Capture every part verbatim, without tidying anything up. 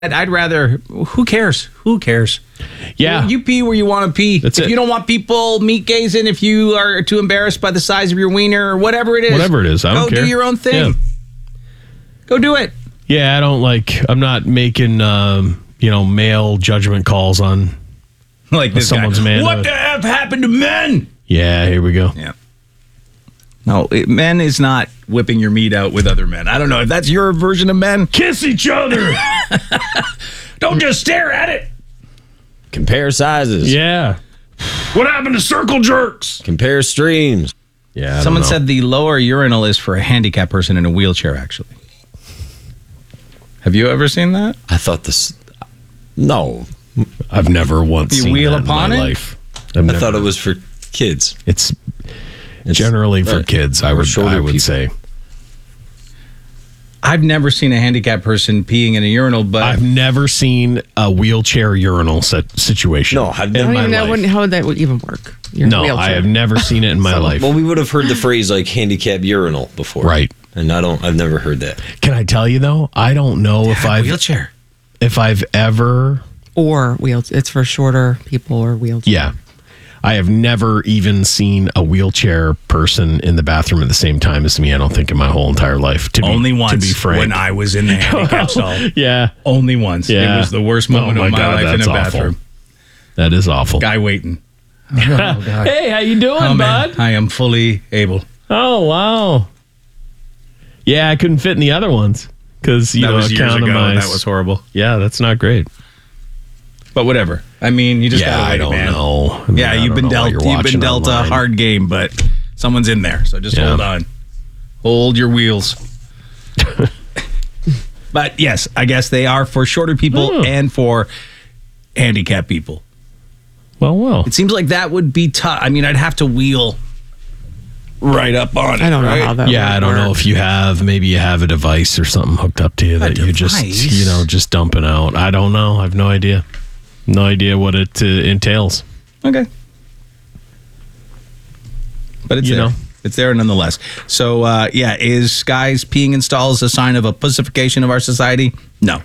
I'd rather, who cares? Who cares? Yeah. You, you pee where you want to pee. That's if it. you don't want people meat gazing, if you are too embarrassed by the size of your wiener or whatever it is. Whatever it is, I don't go care. do your own thing. Yeah. Go do it. Yeah, I don't like, I'm not making, um, you know, male judgment calls on Like this someone's guy. man. What the F happened to men? Yeah, here we go. Yeah. No, it, men is not whipping your meat out with other men. I don't know if that's your version of men. Kiss each other. Don't just stare at it. Compare sizes. Yeah. What happened to circle jerks? Compare streams. Yeah. I Someone don't know. said the lower urinal is for a handicapped person in a wheelchair, actually. Have you ever seen that? I thought this. No, I've never once You seen wheel that upon in my it? life. I thought it was for kids. It's It's generally for uh, kids, I or would, shorter I would people. say. I've never seen a handicapped person peeing in a urinal, but I've never seen a wheelchair urinal set situation. No, I've in never- I don't my even know life. when- how that would even work. You're in a No, wheelchair. I have never seen it in my life. Well, we would have heard the phrase like handicap urinal before, Right. And I don't. I've never heard that. Can I tell you though? I don't know if I've wheelchair. if I've ever. Or wheels. It's for shorter people or wheelchair. Yeah, I have never even seen a wheelchair person in the bathroom at the same time as me. I don't think in my whole entire life. To be, Only once to be frank. when I was in the handicap stall. yeah, Only once. Yeah. It was the worst moment Oh my of my God, life in a that's awful. bathroom. that is awful. Guy waiting. Oh, God. Hey, how you doing, Oh, man. bud? I am fully able. Oh wow. Yeah, I couldn't fit in the other ones because you That know was years account of ago. my- That was horrible. Yeah, that's not great. But whatever. I mean, you just Yeah, gotta wait, I don't man. know. I mean, Yeah, I you've don't been know what dealt. you're You've been watching dealt online. a hard game, but someone's in there, so just Yeah. hold on. Hold your wheels. But yes, I guess they are for shorter people Oh. and for handicapped people. Well, well. It seems like that would be tough. I mean, I'd have to wheel right up on it. I don't know right? how that Yeah, would I don't work. know if you have, maybe you have a device or something hooked up to you that you just, device? you know, just dumping out. I don't know. I have no idea. No idea what it uh, entails. Okay. But it's You there. know. It's there nonetheless. So, uh, yeah, is guys peeing in stalls a sign of a pussification of our society? No.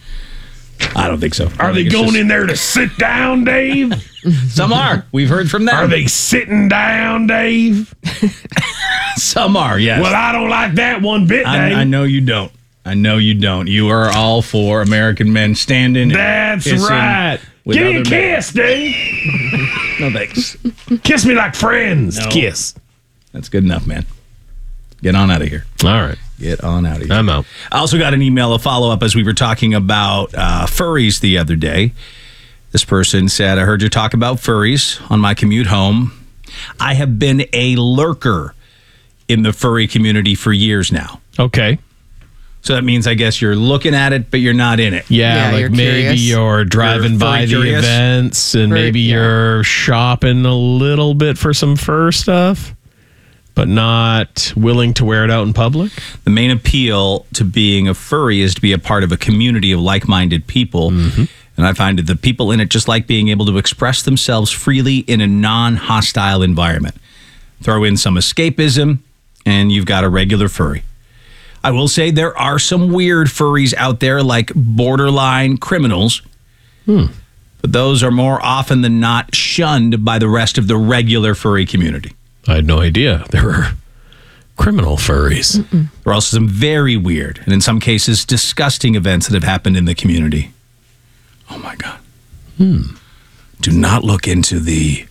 I don't think so. I think it's just- in there to sit down, Dave? Some are. We've heard from them. sitting down, Dave? Some are, yes. I don't like that one bit, I, I know you don't. I know you don't. You are all for American men standing. and kissing with other men. Dave. No thanks. Kiss me like friends. No. Kiss. That's good enough, man. Get on out of here. All right. Get on out of here. I'm out. I also got an email, a follow-up, as we were talking about uh, furries the other day. This person said, I heard you talk about furries on my commute home. I have been a lurker in the furry community for years now. Okay. So that means, I guess, you're looking at it, but you're not in it. Yeah, Yeah, like you're maybe curious. you're driving You're by furry the curious. events and Furry- maybe yeah. you're shopping a little bit for some fur stuff, but not willing to wear it out in public. The main appeal to being a furry is to be a part of a community of like-minded people. Mm-hmm. And I find that the people in it just like being able to express themselves freely in a non-hostile environment. Throw in some escapism, and you've got a regular furry. I will say there are some weird furries out there, like borderline criminals. Hmm. But those are more often than not shunned by the rest of the regular furry community. I had no idea there were criminal furries. There are also some very weird, and in some cases, disgusting events that have happened in the community. Oh, my God. Hmm. Do not look into the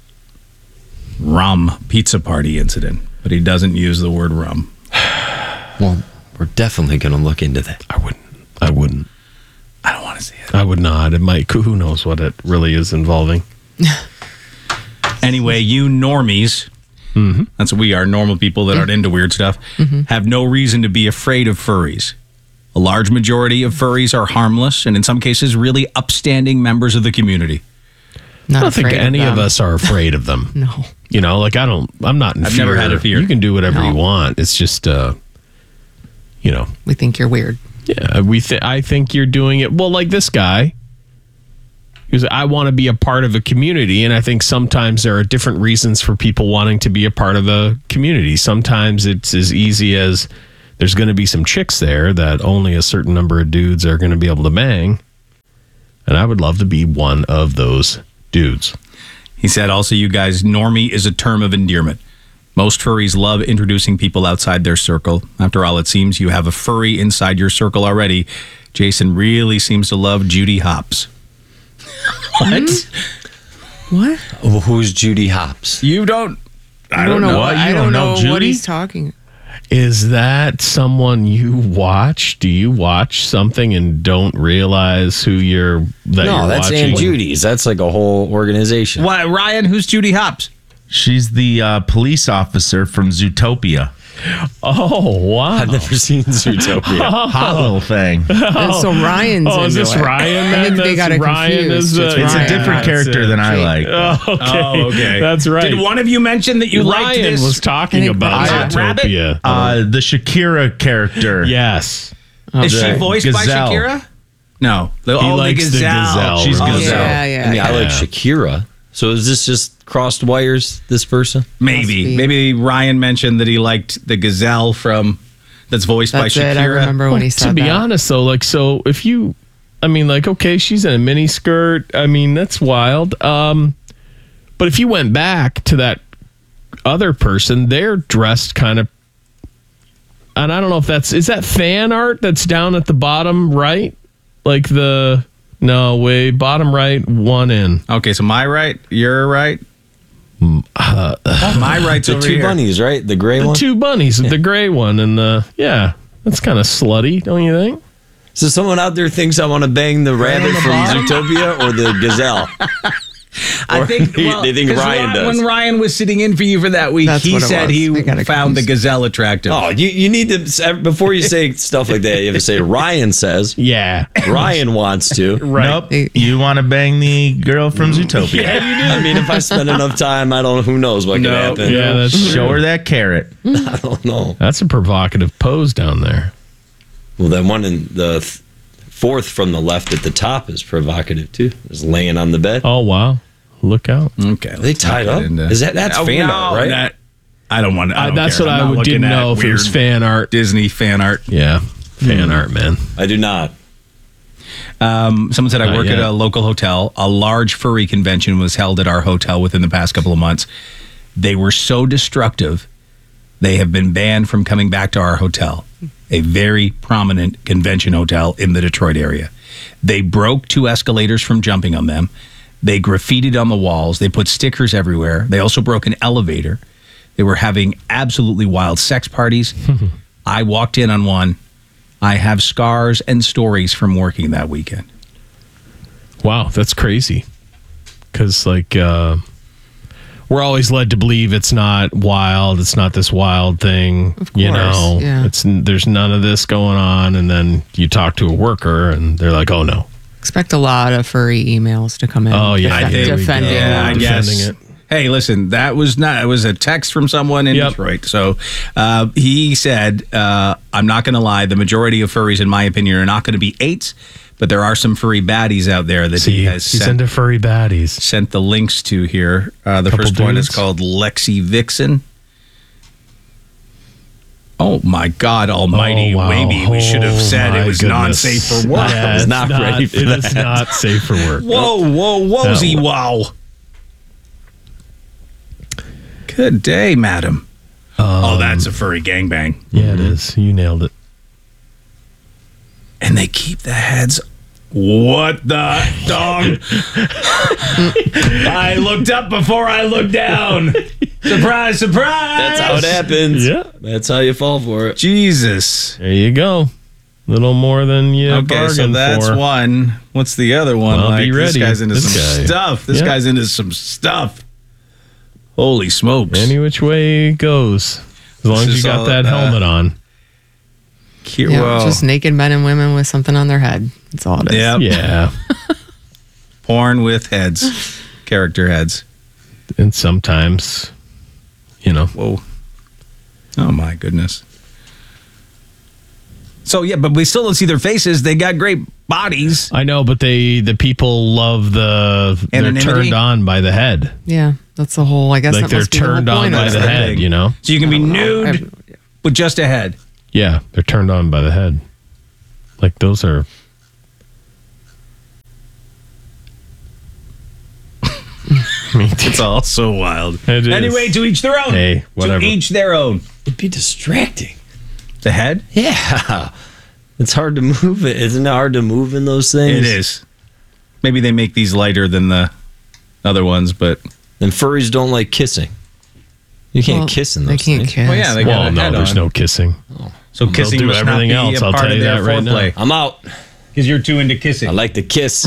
rum pizza party incident, but he doesn't use the word rum. Well, we're definitely going to look into that. I wouldn't. I wouldn't. I don't want to see it. I would not. It might. Who knows what it really is involving? Anyway, you normies, Mm-hmm. that's what we are, normal people that aren't into weird stuff, have no reason to be afraid of furries. A large majority of furries are harmless and in some cases really upstanding members of the community. Not I don't think afraid any of, them. us are afraid of them. No. You know, like I don't. I'm not in I've fear. never had a fear. You can do whatever No. you want. It's just, uh, you know. We think you're weird. Yeah, we. Th- I think you're doing it well, like this guy. Because I want to be a part of a community, and I think sometimes there are different reasons for people wanting to be a part of a community. Sometimes it's as easy as there's going to be some chicks there that only a certain number of dudes are going to be able to bang. And I would love to be one of those dudes. He said also, you guys, normie is a term of endearment. Most furries love introducing people outside their circle. After all, it seems you have a furry inside your circle already. Jason really seems to love Judy Hopps. What? What? Oh, who's Judy Hopps? You don't... I don't know. What? You I don't don't know know what Judy? he's talking. Is that someone you watch? Do you watch something and don't realize who you're that No, you're that's watching? Aunt Judy's. That's like a whole organization. Why, Ryan, who's Judy Hopps? She's the uh, police officer from Zootopia. Oh wow! I've never seen Zootopia. Hot little thing. And so Ryan's Oh, is into this it. Ryan? I Then? think they got That's it Ryan confused. is the- It's It's a Ryan. different character than I like. Oh, okay. Oh, okay. That's right. Did one of you mention that you liked Ryan this? was talking I think about Ryan- Zootopia. Uh, the Shakira character. Yes. Is she the voiced gazelle. by Shakira? No. The, He oh, likes the gazelle. She's Oh, gazelle. Yeah, yeah. I mean, I yeah. like Shakira. So is this just crossed wires, this person? Maybe. Must be. Maybe Ryan mentioned that he liked the gazelle from that's voiced That's by Shakira. it. I remember when he said to be that. honest, though, like, so if you, I mean, like, okay, she's in a mini skirt. I mean, that's wild. Um, but if you went back to that other person, they're dressed kind of, and I don't know if that's, is that fan art that's down at the bottom right? Like the, no, way, bottom right, one in. Okay, so my right, your right. my right's The over two here. bunnies, right? The gray The one? two bunnies, the gray one and the, yeah, that's kind of slutty, don't you think? So someone out there thinks I want to bang the rabbit from Zootopia or the gazelle? I think They- well, they think 'cause Ryan Ry- does. When Ryan was sitting in for you for that week, That's he what it said was. he I got it found the confused. gazelle attractive. Oh, you, you need to, before you say stuff like that, you have to say Ryan says, Yeah. Ryan wants to. Right. Nope. You want to bang the girl from Zootopia. I mean, if I spend enough time, I don't know, who knows what No. can happen. Yeah, that's Show her that carrot. I don't know. That's a provocative pose down there. Well, that one in the th- fourth from the left at the top is provocative too. Just laying on the bed. Oh wow! Look out! Okay. Are they tied up? Is that that's Oh, fan no, art, right? that- I don't want to. Uh, that's what I would didn't know if it was fan art. Disney fan art. Yeah, fan art, man. I do not. Um, someone said I Not work yet. at a local hotel. A large furry convention was held at our hotel within the past couple of months. They were so destructive, they have been banned from coming back to our hotel, a very prominent convention hotel in the Detroit area. They broke two escalators from jumping on them. They graffitied on the walls. They put stickers everywhere. They also broke an elevator. They were having absolutely wild sex parties. I walked in on one. I have scars and stories from working that weekend. Wow, that's crazy. Because like uh, we're always led to believe it's not wild. It's not this wild thing. Of You course, know, yeah. it's there's none of this going on. And then you talk to a worker, and they're like, "Oh no." Expect a lot of furry emails to come in. Oh, yeah, defe- here we defending go. Yeah, I them. guess. Defending it. Hey, listen, that was not. It was a text from someone in Yep. Detroit. So uh, he said, uh, "I'm not going to lie. The majority of furries, in my opinion, are not going to be eights, but there are some furry baddies out there that See, he has he's sent, into furry baddies. sent the links to here. Uh, the Couple first one is dudes. called Lexi Vixen." Oh my God Almighty! Oh, wow. Maybe we should have Oh, said my it was goodness. non-safe for work. Yeah, I was it's not ready for It is that. not safe for work. Whoa, whoa, whoa-zy wow. Good day, madam. oh, that's a furry gangbang. Yeah, it is. You nailed it. And they keep the heads. What the dog? I looked up before I looked down. Surprise, surprise. That's how it happens. Yeah. That's how you fall for it. Jesus. There you go. Little more than you Okay, bargained so that's for. one. What's the other one? Well, like be ready. This guy's into This some guy. stuff. This Yeah. guy's into some stuff. Holy smokes. Any which way it goes, as long This as you is got all, that uh, helmet on. Cute. Yeah, Well, just naked men and women with something on their head. That's all it is. Yep. Yeah, Porn with heads. Character heads. and sometimes, you know, Whoa. Oh my goodness. So yeah, but we still don't see their faces. They got great bodies. I know, but they the people love the they're Anonymity? turned on by the head, Yeah, that's the whole. I guess like that they're must be the whole turned on point by of the it. head. thing. You know, So you can be I don't know. I have nude no idea. with just a head. yeah, they're turned on by the head. Like those are It's all so wild. It is. Anyway, to each their own. Hey, whatever. To each their own. It'd be distracting. The head? Yeah. It's hard to move it. Isn't it hard to move in those things? It is. Maybe they make these lighter than the other ones, but And furries don't like kissing. You can't Well, kiss in They those can't things. kiss. well, yeah, they got Well, a no, head there's on. no kissing. So kissing do must everything not be else, a I'll part tell of you their that right now. foreplay I'm out. because you're too into kissing. I like to kiss.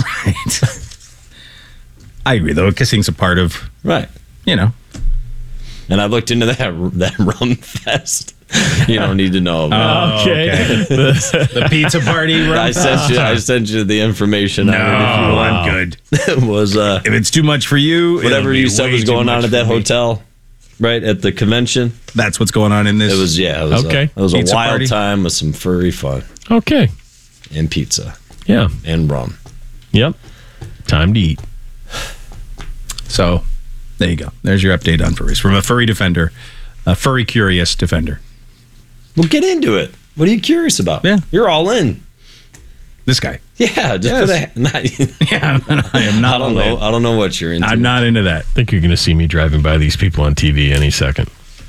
I agree, though. Kissing's a part of, Right. you know. And I looked into that that rum fest. You don't need to know about it. Okay. The pizza party. I Right? sent you. I sent you the information. No, on it if you want. I'm good. It was uh, If it's too much for you, whatever it'll be you said way was too going on much at that for me. hotel, right at the convention. That's what's going on in this. It was yeah. It was Okay. A, it was a Pizza wild party? time with some furry fun Okay. and pizza Yeah. and rum. Yep. Time to eat. So, there you go. There's your update on furries from a furry defender, a furry curious defender. Well, get into it. What are you curious about? Yeah. You're all in. This guy. Yeah, just Yes. put a, not, Yeah, I am not. I don't all know. in. I don't know what you're into. I'm not into that. I think you're going to see me driving by these people on T V any second.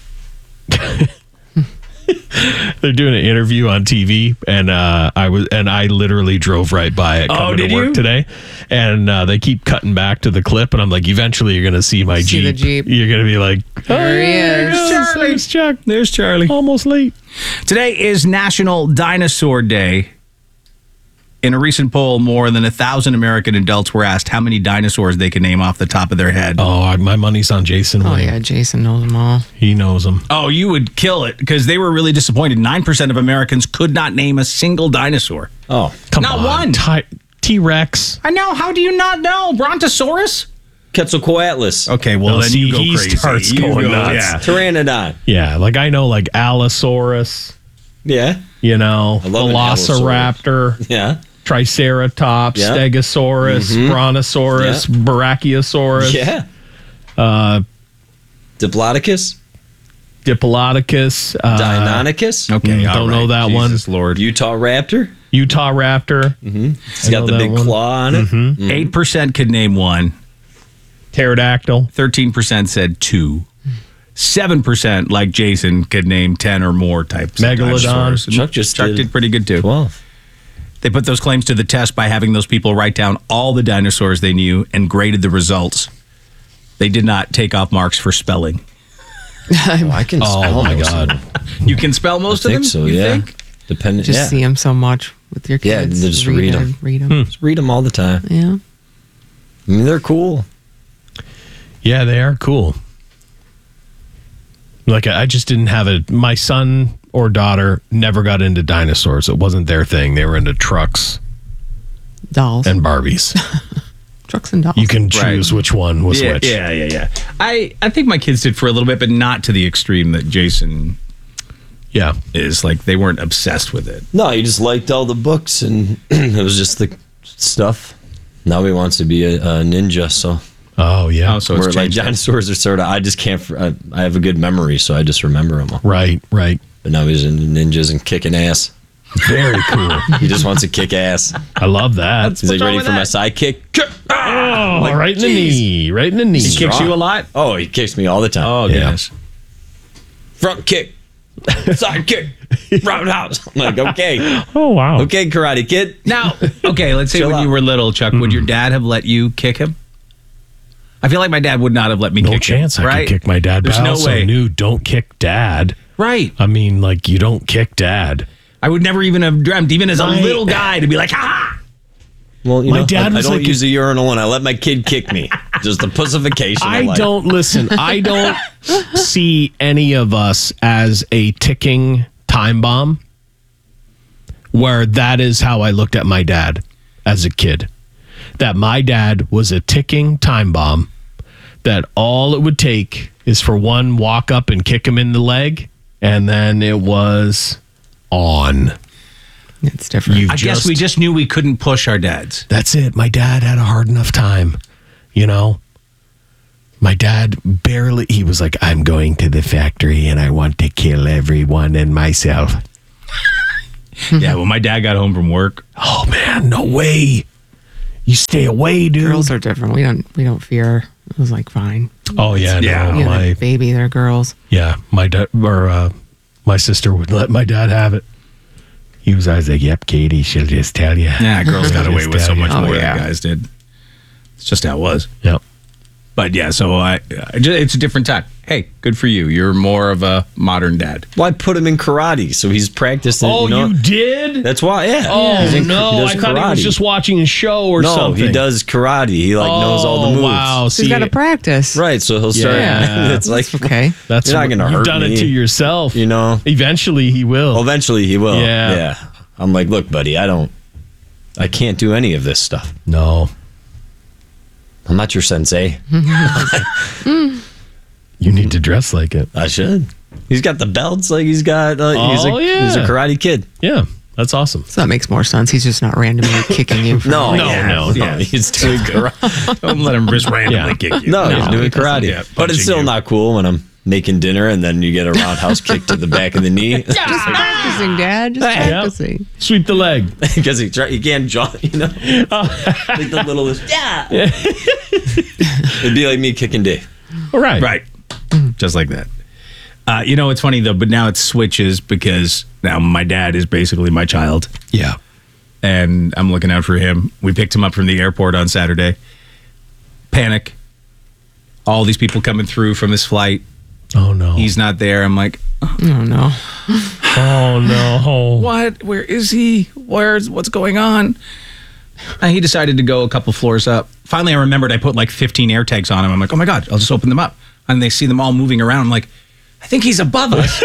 They're doing an interview on T V, and uh, I was, and I literally drove right by it coming Oh, did to work you? today. And uh, they keep cutting back to the clip, and I'm like, eventually you're going to see my See Jeep. the Jeep. You're going to be like, There he there is. goes. Charlie. There's Chuck. There's Charlie. Almost late. Today is National Dinosaur Day. In a recent poll, more than a thousand American adults were asked how many dinosaurs they can name off the top of their head. Oh, I- my money's on Jason Oh, Wayne. yeah. Jason knows them all. He knows them. Oh, you would kill it because they were really disappointed. nine percent of Americans could not name a single dinosaur. Oh, Come Not on. one. Ty- T-Rex. I know. How do you not know? Brontosaurus? Quetzalcoatlus. Okay, well, No, then see, you go he crazy. starts You going go- nuts. Yeah. Pteranodon. Yeah, like I know like Allosaurus, Yeah. you know, I love an Velociraptor, Yeah. Triceratops, Yeah. Stegosaurus, Brontosaurus, Yeah. Brachiosaurus, Yeah. uh, Diplodocus. Diplodocus, uh, Deinonychus. Okay, Mm, all don't know that one. Jesus Lord. Utah raptor. Utah Raptor, It's I got know the that big one. claw on it. Eight percent could name one. Pterodactyl. Thirteen percent said two. Seven percent, like Jason, could name ten or more types. of Megalodon. dinosaurs. Chuck just Chuck did did pretty good too. Twelve. They put those claims to the test by having those people write down all the dinosaurs they knew and graded the results. They did not take off marks for spelling. Oh, I can. Oh spell my most of God. them. You can spell most I of think them. so. You Yeah. think? Depending. Just yeah. see them so much with your Yeah, kids. just read 'em. Read them. Just read them all the time. Yeah. I mean, they're cool. Yeah, they are cool. Like I just didn't have a. My son or daughter never got into dinosaurs. It wasn't their thing. They were into trucks Dolls. and Barbies. Trucks and dolls. You can choose which one was yeah, which. yeah, yeah, yeah. I, I think my kids did for a little bit, but not to the extreme that Jason Yeah. is. Like they weren't obsessed with it. No, he just liked all the books, and it was just the stuff. Now he wants to be a, a ninja, so Oh yeah. Oh, so where it's like changed. dinosaurs are sort of. I just can't. I, I have a good memory, so I just remember them all. Right. Right. But now he's into ninjas and kicking ass. Very cool. He just wants to kick ass. I love that. He's like, wrong ready with for my that? sidekick? Oh, Like, right in the geez. knee. Right in the knee. He kicks you a lot. Oh, he kicks me all the time. Oh, Yeah. goodness. Front kick, side kick, roundhouse. I'm like, okay, Oh wow. okay, Karate Kid. Now, okay, let's say Chill when out. you were little, Chuck, would your dad have let you kick him? I feel like my dad would not have let me No kick chance him. I right? could kick my dad. There's but I no also way. knew don't kick dad. Right. I mean, like you don't kick dad. I would never even have dreamt, even as a My- little guy, to be like, ha! Well, you My know, dad I, I was don't like- use a urinal and I let my kid kick me. Just the pussification. of I life. don't listen. I don't see any of us as a ticking time bomb. Where that is how I looked at my dad as a kid. That my dad was a ticking time bomb. That all it would take is for one walk up and kick him in the leg, and then it was on. It's different. You I guess we just knew we couldn't push our dads. That's it. My dad had a hard enough time, you know? My dad barely, he was like, I'm going to the factory and I want to kill everyone and myself. Yeah, when my dad got home from work, Oh man, no way. You stay away, dude. Girls are different. We don't. We don't fear I was like, fine. Oh yeah, Yeah. no, You know, my they're baby, they're girls. yeah, my dad or uh, my sister would let my dad have it. He was always like, "Yep, Katie, she'll just tell you." Yeah, girls got away with so much Oh, more yeah. than guys did. It's just how it was. Yep. But yeah, so I, I ju- it's a different time. Hey, good for you. You're more of a modern dad. Well, I put him in karate, so he's practicing. Oh, you, know? you did? That's why, yeah. Oh He's in- no! he does I thought he was karate. just watching a show or no, something. he does karate. He like knows all the Oh, moves. Wow, He's see, got to practice. Right, so he'll start. Yeah. it's like Okay. that's You're not gonna you've hurt done it me. to yourself. You know. Eventually, he will. Eventually, he will. Yeah. yeah. I'm like, look, buddy, I don't, I can't do any of this stuff. No, I'm not your sensei. you need to dress like it. I should. He's got the belts, like he's got. Uh, he's Oh, a, yeah. he's a karate kid. Yeah, that's awesome. So that makes more sense. He's just not randomly kicking you. For No, No, yeah, no, no, no. He's doing karate. Don't let him just randomly Yeah. kick you. No, he's No, doing he doesn't. karate. Yeah, but punching it's still you. not cool when I'm making dinner and then you get a roundhouse kick to the back of the knee. Just practicing, Dad. Just Yep. practicing. Sweep the leg. Because he try, he can't jump, you know. Like the littlest. Yeah. It'd be like me kicking Dave. All right. Right. Just like that. Uh, you know, it's funny, though, but now it switches because now my dad is basically my child, Yeah. and I'm looking out for him. We picked him up from the airport on Saturday. Panic. All these people coming through from his flight. Oh no. He's not there. I'm like, Oh, no. Oh no. what? Where is he? Where's what's going on? And he decided to go a couple floors up. Finally, I remembered I put like fifteen air tags on him. I'm like, oh my God, I'll just open them up. And they see them all moving around. I'm like, I think he's above us.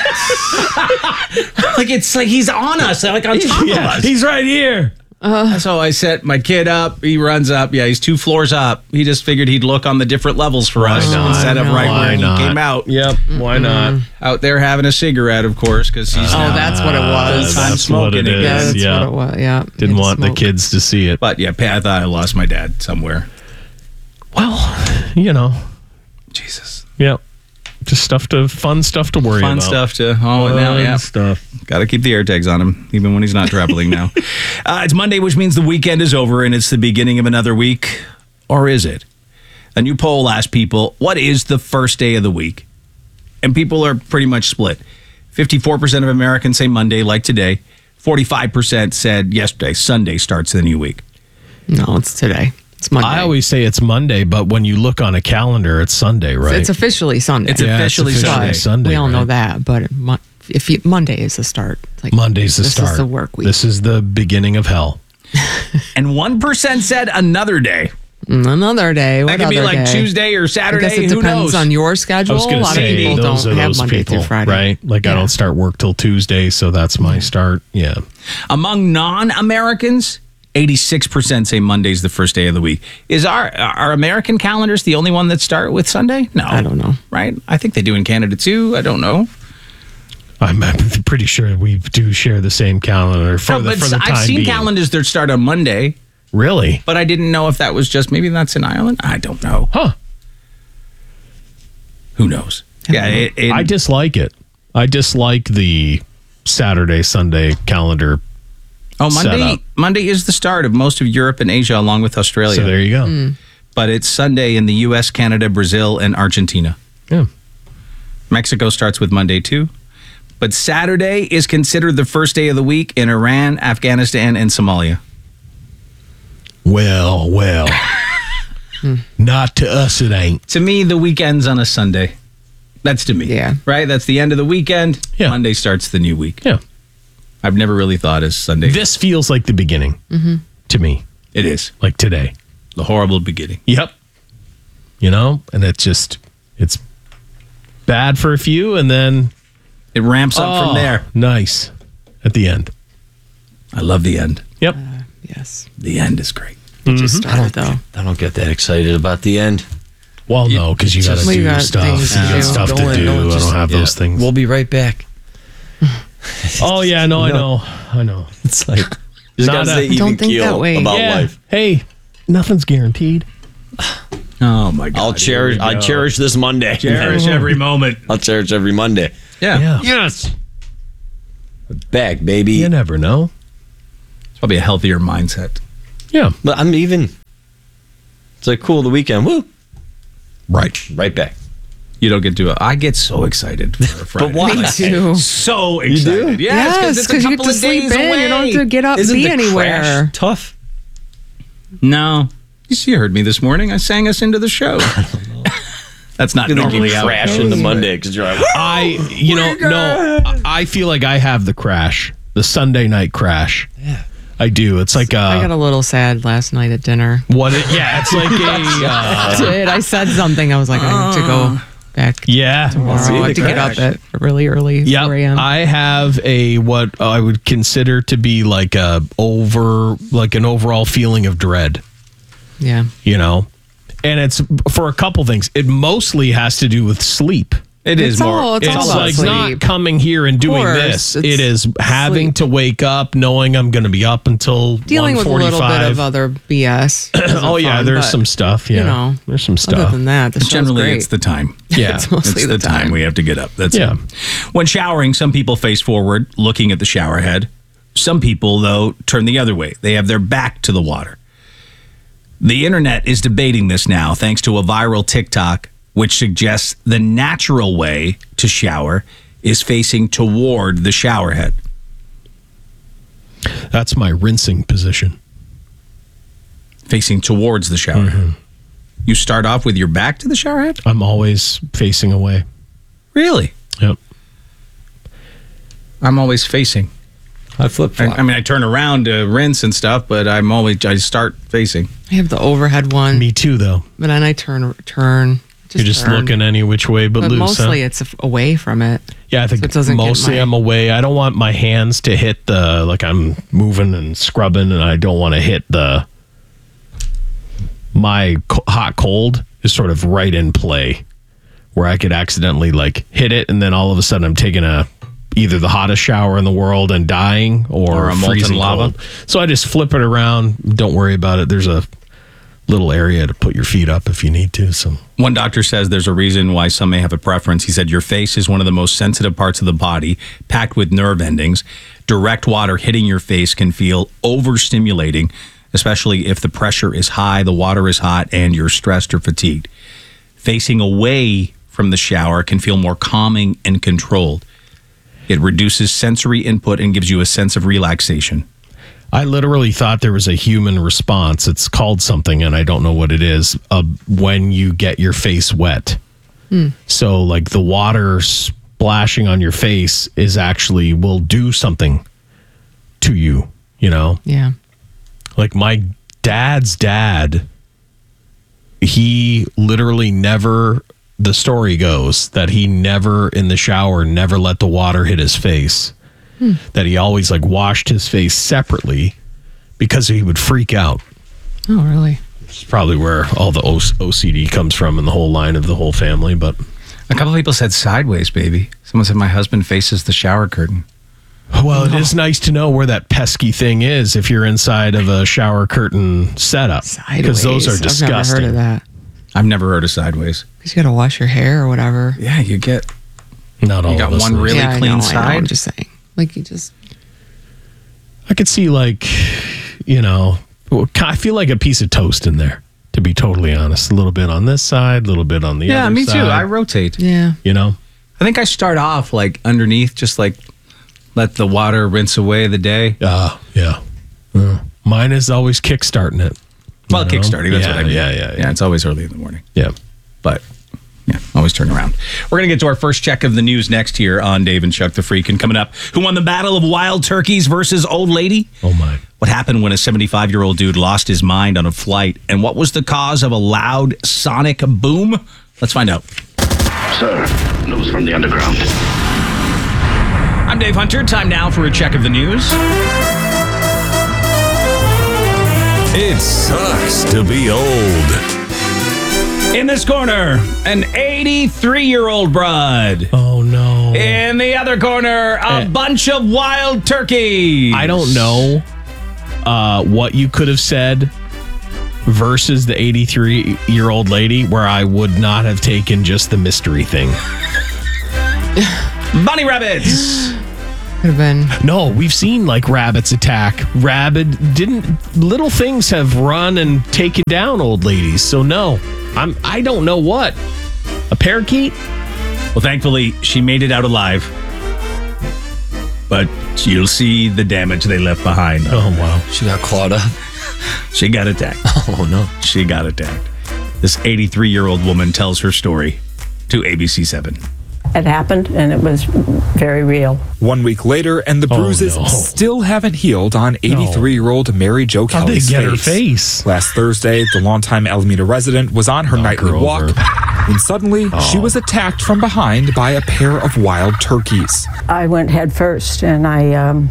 Like it's like he's on us, like on top of Yeah, us. he's right here. So I set my kid up. He runs up. Yeah, he's two floors up. He just figured he'd look on the different levels for us not? instead of No. right Why where not? he came out. Yep. Why not? Out there having a cigarette, of course, because he's Oh, now that's what it was. full-time That's what smoking it again. Yeah, is. that's Yeah. what it was. Yeah. Didn't Need to want the smoke. kids to see it. But yeah, I thought I lost my dad somewhere. Well, you know. Jesus. Yep. Just stuff to fun stuff to worry Fun about. stuff to oh Fun now yeah stuff. got to keep the air tags on him even when he's not traveling now. Uh, it's Monday, which means the weekend is over and it's the beginning of another week, or is it? A new poll asked people, what is the first day of the week? And people are pretty much split. fifty-four percent of Americans say Monday, like today. forty-five percent said yesterday, Sunday starts the new week. No, it's today. It's Monday. I always say it's Monday, but when you look on a calendar, it's Sunday, right? It's officially Sunday. It's Yeah, officially it's officially Sunday. Sunday. we all know right? that, but Mon- if you, Monday is the start. It's like Monday's the this start. is the work week. This is the beginning of hell. And one percent said another day. Mm, Another day. What That could be other like day? Tuesday or I Saturday. guess it Who depends knows? on your I schedule. was A going to lot of say people those don't are have those Monday people, through Friday. right? Like I Yeah. don't start work till Tuesday, so that's my start. Yeah. Among non-Americans, eighty-six percent say Monday's the first day of the week. Is our our American calendars the only one that start with Sunday? No. I don't know. Right? I think they do in Canada too. I don't know. I'm, I'm pretty sure we do share the same calendar for, No, the, but for the time I've seen being. calendars that start on Monday, Really? but I didn't know if that was just maybe that's in Ireland. I don't know. Huh. Who knows? Yeah, it, it, I dislike it. I dislike the Saturday, Sunday calendar. oh set Monday. up. Monday is the start of most of Europe and Asia, along with Australia. So there you go. But it's Sunday in the U S, Canada, Brazil, and Argentina. Yeah. Mexico starts with Monday too. But Saturday is considered the first day of the week in Iran, Afghanistan, and Somalia. Well, well. Not to us, it ain't. To me, the weekend's on a Sunday. That's to me. Yeah. Right? That's the end of the weekend. Yeah. Monday starts the new week. Yeah. I've never really thought as Sunday. This feels like the beginning to me, It is. like today. The horrible beginning. Yep. You know, and it's just, it's bad for a few, and then It ramps up oh, from there. Nice at the end. I love the end. Yep. Yes. The end is great. It just started, though. I don't get that excited about the end. Well, no, because you got to We do got stuff. things You to got do. stuff to Going, do. no, I just- don't have yeah. those things. We'll be right back. oh yeah, no, I know, I know. It's like just Not gotta a- stay even Don't think keel that way. about yeah. life. Hey, nothing's guaranteed. Oh my God. I'll cherish. I cherish this Monday. Cherish every moment. I'll cherish every Monday. Yeah. Yeah. Yes. Back, baby. You never know. It's probably a healthier mindset. Yeah. But I'm even. It's like cool. The weekend. Woo. Right. Right back. You don't get to it. I get so excited for a Friday. But why? Me too. So excited. do? Yes, Yes, it's a because you get couple to of sleep in. days You don't have to away. get up Isn't and be the anywhere. crash tough? No. You see, you heard me this morning. I sang us into the show. That's not You think normally you how it crash goes. into Monday because you're like, I, you know, no, I feel like I have the crash, the Sunday night crash. yeah. I do. It's like I got a, a little sad last night at dinner. what, it, yeah, it's like a, I uh, did. I said something. I was like, I have to go back yeah. tomorrow. See, I the have to get up crash. at really early, Yep. four a.m. I have a what I would consider to be like a over like an overall feeling of dread, yeah. you know. And it's for a couple things. It mostly has to do with sleep. It is It's more. all- it's It's all about like sleep. not coming here and doing course, this. it's It is having sleep. to wake up knowing I'm going to be up until Dealing with a little bit of other B S. isn't Oh yeah, fun, there's but some stuff. Yeah, you know, there's some Other stuff. than that, the show's Generally, great. it's the time. Yeah, it's mostly It's the time. we have to get up. That's Yeah. it. When showering, some people face forward, looking at the shower head. Some people, though, turn the other way. They have their back to the water. The internet is debating this now, thanks to a viral TikTok, which suggests the natural way to shower is facing toward the shower head. That's my rinsing position. Facing towards the shower Mm-hmm. head. You start off with your back to the shower head? I'm always facing away. Really? Yep. I'm always facing. I flip I, flop. I mean, I turn around to rinse and stuff, but I'm always, I start facing. I have the overhead one, Me too, though. but then I turn, turn. Just You're just turn. looking any which way but, But loose. mostly huh? it's af- away from it. Yeah, I think so it doesn't get mostly my- I'm away. I don't want my hands to hit the like I'm moving and scrubbing, and I don't want to hit the my co- hot cold is sort of right in play, where I could accidentally like hit it, and then all of a sudden I'm taking a either the hottest shower in the world and dying, or, Or a molten freezing lava. cold. So I just flip it around. Don't worry about it. There's a little area to put your feet up if you need to. So One doctor says there's a reason why some may have a preference. He said your face is one of the most sensitive parts of the body, packed with nerve endings. Direct water hitting your face can feel overstimulating, especially if the pressure is high, the water is hot, and you're stressed or fatigued. Facing away from the shower can feel more calming and controlled. It reduces sensory input and gives you a sense of relaxation. I literally thought there was a human response. It's called something, and I don't know what it is, uh, when you get your face wet. So, like, the water splashing on your face is actually will do something to you, you know? Yeah. Like, my dad's dad, he literally never, the story goes that he never in the shower, never let the water hit his face. That he always like washed his face separately because he would freak out. Oh, really? It's probably where all the O- OCD comes from in the whole line of the whole family. But A couple of people said sideways, baby. Someone said my husband faces the shower curtain. well, it is nice to know where that pesky thing is if you're inside of a shower curtain setup, Sideways. because those are I've never disgusting. heard of that. I've never heard of sideways. Because you got to wash your hair or whatever. Yeah, you get Not all got of us. one Liz. really yeah, I clean know, I know. side? I'm just saying. Like, you just. I could see like, you know, I feel like a piece of toast in there. To be totally honest, a little bit on this side, a little bit on the Yeah, other me side. too. I rotate. Yeah. you know. I think I start off like underneath, just like let the water rinse away the day. Uh, yeah. Uh, mine is always kickstarting it. Well, You know? kickstarting, that's yeah, what I mean. Yeah, yeah, yeah. Yeah, it's always early in the morning. Yeah. But yeah, always turn around. We're going to get to our first check of the news next here on Dave and Chuck the Freak. And coming up, who won the battle of wild turkeys versus old lady? Oh, my. What happened when a seventy-five-year-old dude lost his mind on a flight? And what was the cause of a loud sonic boom? Let's find out. Sir, news from the underground. I'm Dave Hunter. Time now for a check of the news. It sucks to be old. In this corner, an eighty-three-year-old broad. Oh, no. In the other corner, a Eh. bunch of wild turkeys. I don't know uh, what you could have said versus the eighty-three-year-old lady where I would not have taken just the mystery thing. Bunny rabbits. Could have been. No, we've seen like rabbits attack. Rabbit didn't. Little things have run and taken down old ladies. So no, I'm. I don't know what. A parakeet? Well, thankfully, she made it out alive. But you'll see the damage they left behind. Oh wow, She got clawed up. She got attacked. Oh, no. She got attacked. This eighty-three-year-old woman tells her story to A B C seven. It happened, and it was very real. One week later, and the Oh, bruises no. still haven't healed on eighty-three-year-old Mary Jo how'd they Kelly's get her face. face? Last Thursday, the longtime Alameda resident was on her nightly her walk over. when suddenly she was attacked from behind by a pair of wild turkeys. I went head first, and I um,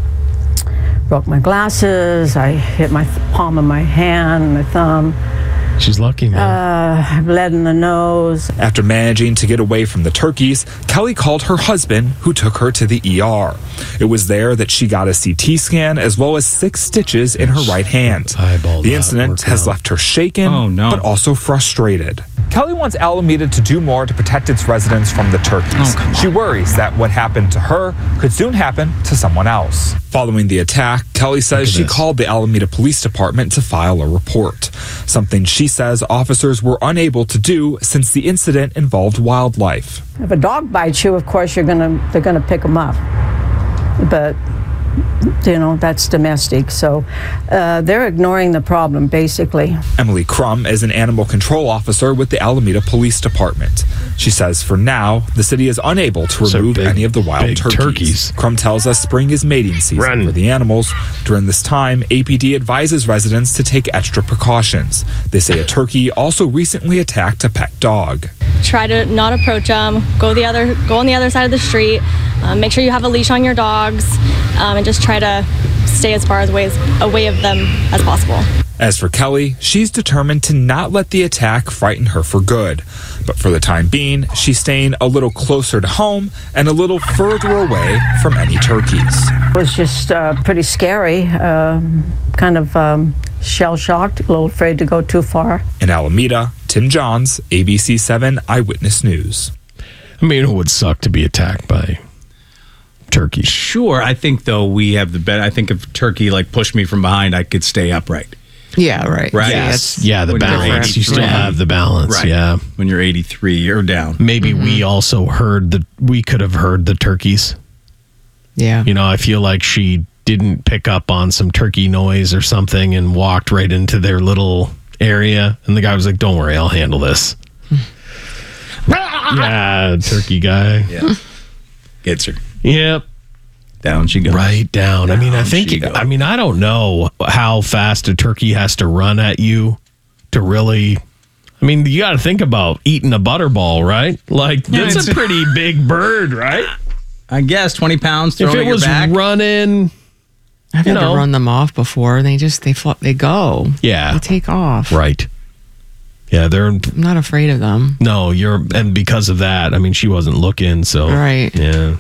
broke my glasses. I hit my th- palm of my hand, my thumb. She's lucky, man. I bled in the nose. After managing to get away from the turkeys, Kelly called her husband, who took her to the E R. It was there that she got a C T scan as well as six stitches in her right hand. Eyeball The not incident working has out. left her shaken, Oh, no. but also frustrated. Kelly wants Alameda to do more to protect its residents from the turkeys. Oh, She worries that what happened to her could soon happen to someone else. Following the attack, Kelly says she this. called the Alameda Police Department to file a report, something she says officers were unable to do since the incident involved wildlife. If a dog bites you, of course, you're gonna they're gonna pick them up. But you know that's domestic, so uh, they're ignoring the problem basically. Emily Crum is an animal control officer with the Alameda Police Department. She says for now, the city is unable to So remove big- any of the wild big turkeys. turkeys. Crum tells us spring is mating season Run. for the animals. During this time, A P D advises residents to take extra precautions. They say a turkey also recently attacked a pet dog. Try to not approach them. Go the other, go on the other side of the street. Um, make sure you have a leash on your dogs, um, and just try to stay as far as ways away of them as possible. As for Kelly, she's determined to not let the attack frighten her for good. But for the time being, she's staying a little closer to home and a little further away from any turkeys. It was just uh, pretty scary, um, kind of um, shell-shocked, a little afraid to go too far. In Alameda, Tim Johns, A B C seven Eyewitness News. I mean, it would suck to be attacked by turkeys. Sure, I think though we have the bet. I think if turkey like pushed me from behind, I could stay upright. Yeah, right. Right. Yeah, Yes. it's- Yeah, the When you're balance. You still eighty-three. have the balance. Right. Yeah. When you're eighty-three, you're down. Maybe we also heard the. We could have heard the turkeys. yeah. You know, I feel like she didn't pick up on some turkey noise or something and walked right into their little area. And the guy was like, "Don't worry, I'll handle this." Yeah, turkey guy. Yeah, gets her Yep. down. She goes Right down. I mean, I Down think, she goes. I mean, I don't know how fast a turkey has to run at you to really. I mean, you got to think about eating a butterball, right? Like, Yeah, that's it's- a pretty big bird, right? I guess twenty pounds If thrown it at your was back. running, I've you had know. to run them off before. They just they fl- they go. yeah, They take off. right. Yeah, they're I'm not afraid of them. no, you're, and because of that, I mean, she wasn't looking, so Right. yeah.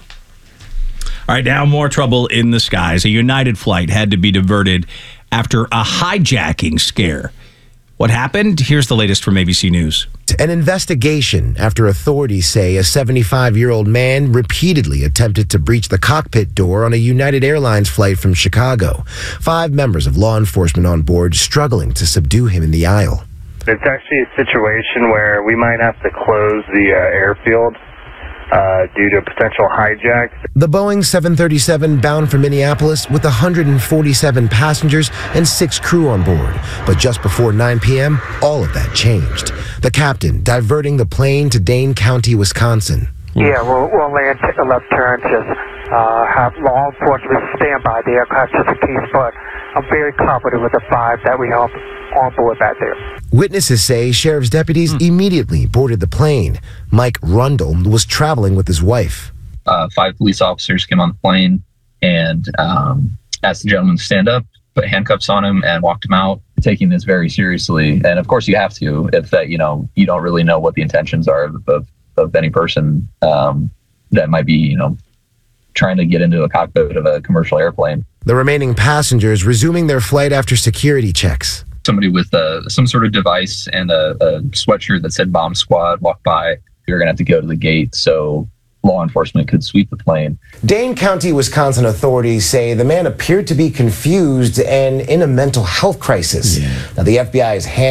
All right, now more trouble in the skies. A United flight had to be diverted after a hijacking scare. What happened? Here's the latest from A B C News. An investigation after authorities say a seventy-five-year-old man repeatedly attempted to breach the cockpit door on a United Airlines flight from Chicago. Five members of law enforcement on board struggling to subdue him in the aisle. It's actually a situation where we might have to close the uh, airfield uh, due to potential hijacks. The Boeing seven thirty-seven bound for Minneapolis with one hundred forty-seven passengers and six crew on board. But just before nine p.m., all of that changed. The captain diverting the plane to Dane County, Wisconsin. Yeah, we'll, we'll land to the left turn, just uh, have law enforcement stand by the aircraft just in case, but I'm very confident with the five that we have on board back there. Witnesses say sheriff's deputies immediately boarded the plane. Mike Rundle was traveling with his wife. Uh, five police officers came on the plane and um, asked the gentleman to stand up, put handcuffs on him, and walked him out. Taking this very seriously, and of course you have to, if that you know you don't really know what the intentions are of of, of any person um, that might be you know trying to get into a cockpit of a commercial airplane. The remaining passengers resuming their flight after security checks. Somebody with uh, some sort of device and a, a sweatshirt that said "Bomb Squad" walked by. We were gonna have to go to the gate, so law enforcement could sweep the plane. Dane County, Wisconsin authorities say the man appeared to be confused and in a mental health crisis. Now, the F B I is handling